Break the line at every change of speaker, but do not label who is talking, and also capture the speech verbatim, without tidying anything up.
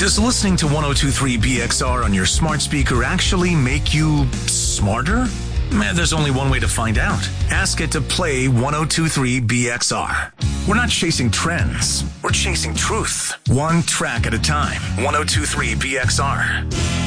Does listening to one oh two point three B X R on your smart speaker actually make you smarter? Man, there's only one way to find out. Ask it to play one oh two point three B X R. We're not chasing trends. We're chasing truth. One track at a time. one oh two point three B X R.